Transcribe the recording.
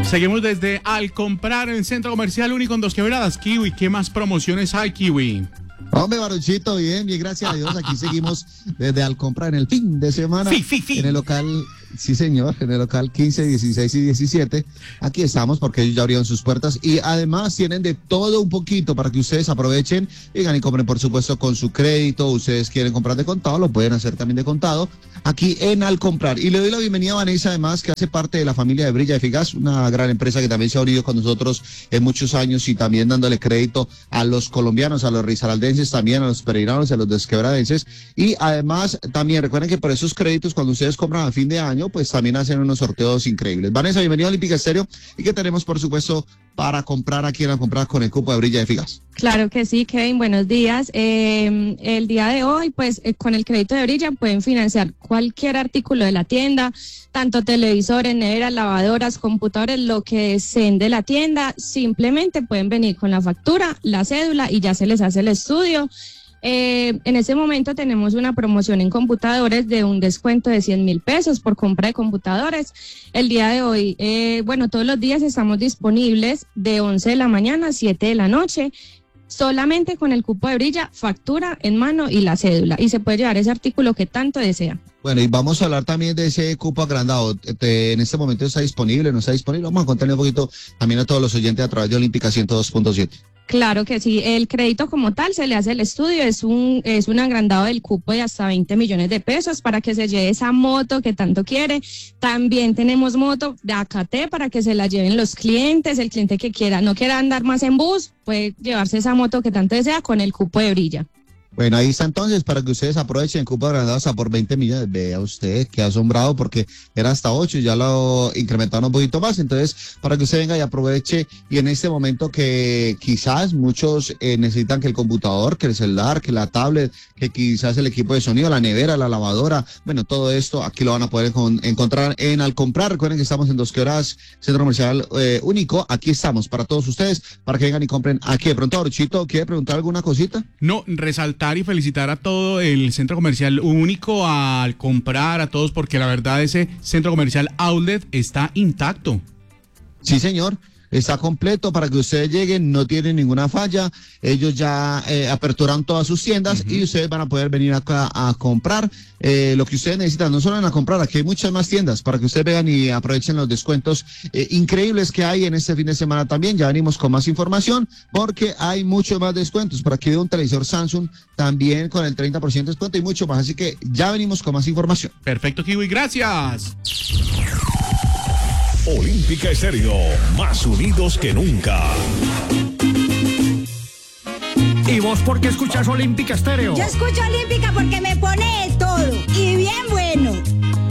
Seguimos desde Al Comprar en el Centro Comercial Único en Dos Quebradas. Kiwi, ¿qué más promociones hay, Kiwi? Hombre, Baruchito, bien, gracias a Dios. Aquí seguimos desde Al Comprar en el fin de semana. En el local, sí señor, en el local 15, 16 y 17. Aquí estamos porque ellos ya abrieron sus puertas y además tienen de todo un poquito para que ustedes aprovechen, vengan y compren, por supuesto, con su crédito. Ustedes quieren comprar de contado, lo pueden hacer también de contado aquí en Al Comprar. Y le doy la bienvenida a Vanessa, además, que hace parte de la familia de Brilla Eficaz, una gran empresa que también se ha unido con nosotros en muchos años y también dándole crédito a los colombianos, a los risaraldenses, también a los pereiranos, a los desquebradenses. Y además, también recuerden que por esos créditos, cuando ustedes compran a fin de año, pues también hacen unos sorteos increíbles. Vanessa, bienvenida a Olímpica Estéreo. ¿Y qué tenemos, por supuesto, para comprar aquí en Al Comprar con el cupo de Brilla Eficaz? Claro que sí, Kevin, buenos días. El día de hoy, pues con el crédito de Brilla pueden financiar cualquier artículo de la tienda, tanto televisores, neveras, lavadoras, computadores, lo que deseen de la tienda. Simplemente pueden venir con la factura, la cédula y ya se les hace el estudio. En ese momento tenemos una promoción en computadores de un descuento de 100,000 pesos por compra de computadores. El día de hoy, todos los días estamos disponibles de 11 de la mañana a 7 de la noche. Solamente con el cupo de Brilla, factura en mano y la cédula. Y se puede llevar ese artículo que tanto desea. Bueno, y vamos a hablar también de ese cupo agrandado. En este momento está disponible, no está disponible. Vamos a contarle un poquito también a todos los oyentes a través de Olímpica 102.7. Claro que sí, el crédito como tal se le hace el estudio, es un agrandado del cupo de hasta 20 millones de pesos para que se lleve esa moto que tanto quiere. También tenemos moto de AKT para que se la lleven los clientes, el cliente que no quiera andar más en bus, puede llevarse esa moto que tanto desea con el cupo de Brilla. Bueno, ahí está entonces, para que ustedes aprovechen, cupo agrandado hasta por 20 millones. Vea usted, qué asombrado, porque era hasta 8, ya lo incrementaron un poquito más. Entonces, para que usted venga y aproveche, y en este momento que quizás muchos necesitan que el computador, que el celular, que la tablet, que quizás el equipo de sonido, la nevera, la lavadora, bueno, todo esto aquí lo van a poder encontrar en Al Comprar. Recuerden que estamos en Dos Quebradas, Centro Comercial Único. Aquí estamos para todos ustedes, para que vengan y compren aquí. De pronto, Aruchito, ¿quiere preguntar alguna cosita? No, resaltar y felicitar a todo el Centro Comercial Único, Al Comprar, a todos, porque la verdad ese Centro Comercial Outlet está intacto. Sí, señor. Está completo para que ustedes lleguen, no tienen ninguna falla. Ellos ya aperturaron todas sus tiendas y ustedes van a poder venir acá a comprar lo que ustedes necesitan. No solo van a comprar, aquí hay muchas más tiendas para que ustedes vengan y aprovechen los descuentos increíbles que hay en este fin de semana también. Ya venimos con más información porque hay muchos más descuentos. Por aquí veo un televisor Samsung también con el 30% de descuento y mucho más. Así que ya venimos con más información. Perfecto, Kiwi, gracias. Olímpica Estéreo, más unidos que nunca. ¿Y vos por qué escuchás Olímpica Estéreo? Yo escucho Olímpica